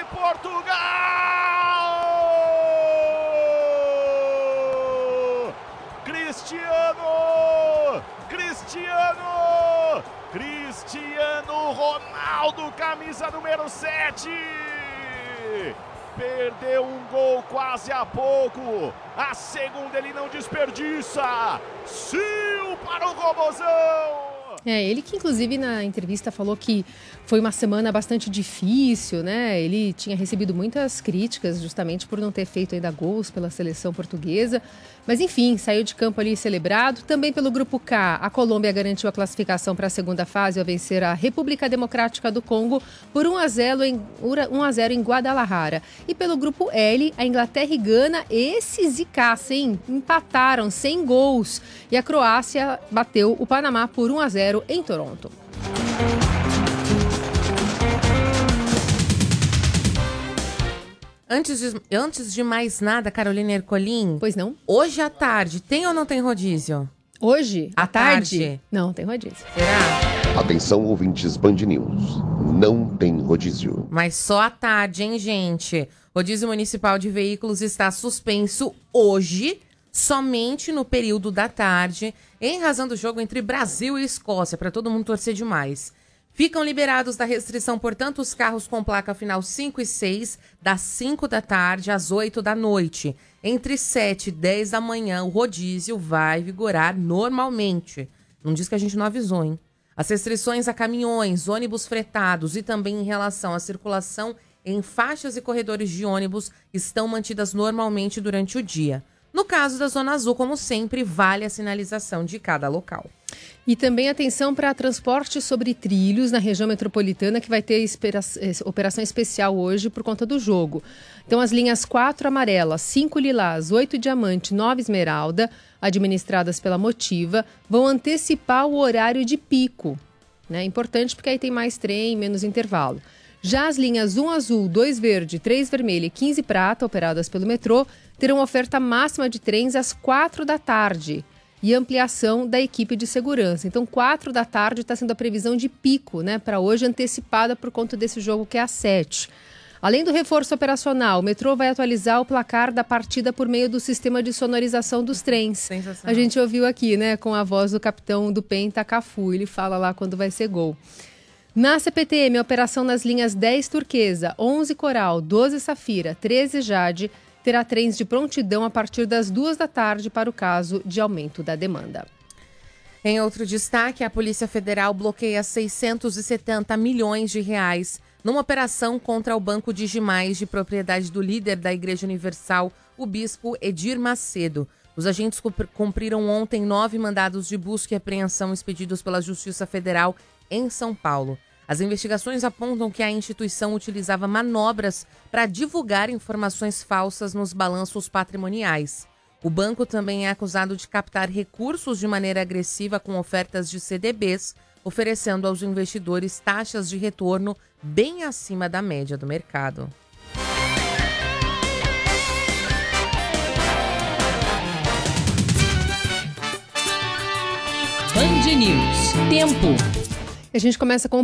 Portugal! Cristiano Ronaldo, camisa número 7. Perdeu um gol quase há pouco. A segunda ele não desperdiça. Sil para o Robozão. Ele que inclusive na entrevista falou que foi uma semana bastante difícil, né? Ele tinha recebido muitas críticas justamente por não ter feito ainda gols pela seleção portuguesa. Mas enfim, saiu de campo ali celebrado. Também pelo grupo K, a Colômbia garantiu a classificação para a segunda fase ao vencer a República Democrática do Congo por 1-0 em Guadalajara. E pelo grupo L, a Inglaterra e Gana, esse zicaço, hein? Empataram sem gols. E a Croácia bateu o Panamá por 1-0 em Toronto. Antes de mais nada, Carolina Ercolim. Pois não? Hoje à tarde, tem ou não tem rodízio? Hoje? À tarde? Não, tem rodízio. Será? Atenção, ouvintes Band News. Não tem rodízio. Mas só à tarde, hein, gente? Rodízio municipal de veículos está suspenso hoje, somente no período da tarde, em razão do jogo entre Brasil e Escócia, para todo mundo torcer demais. Ficam liberados da restrição, portanto, os carros com placa final 5 e 6, das 5 da tarde às 8 da noite. Entre 7 e 10 da manhã, o rodízio vai vigorar normalmente. Não diz que a gente não avisou, hein? As restrições a caminhões, ônibus fretados e também em relação à circulação em faixas e corredores de ônibus estão mantidas normalmente durante o dia. No caso da Zona Azul, como sempre, vale a sinalização de cada local. E também atenção para transporte sobre trilhos na região metropolitana, que vai ter operação especial hoje por conta do jogo. Então, as linhas 4 amarela, 5 lilás, 8 diamante, 9 esmeralda, administradas pela Motiva, vão antecipar o horário de pico. Né? Importante porque aí tem mais trem, menos intervalo. Já as linhas 1 azul, 2 verde, 3 vermelha e 15 prata, operadas pelo metrô, terão oferta máxima de trens às 4 da tarde e ampliação da equipe de segurança. Então, 4 da tarde está sendo a previsão de pico, né, para hoje, antecipada por conta desse jogo que é às 7. Além do reforço operacional, o metrô vai atualizar o placar da partida por meio do sistema de sonorização dos trens. A gente ouviu aqui, né, com a voz do capitão do Penta, Cafu. Ele fala lá quando vai ser gol. Na CPTM, a operação nas linhas 10 turquesa, 11 coral, 12 safira, 13 jade, terá trens de prontidão a partir das 2 da tarde para o caso de aumento da demanda. Em outro destaque, a Polícia Federal bloqueia 670 milhões de reais numa operação contra o Banco Digimais, de propriedade do líder da Igreja Universal, o bispo Edir Macedo. Os agentes cumpriram ontem 9 mandados de busca e apreensão expedidos pela Justiça Federal em São Paulo. As investigações apontam que a instituição utilizava manobras para divulgar informações falsas nos balanços patrimoniais. O banco também é acusado de captar recursos de maneira agressiva com ofertas de CDBs, oferecendo aos investidores taxas de retorno bem acima da média do mercado. Band News. Tempo. A gente começa com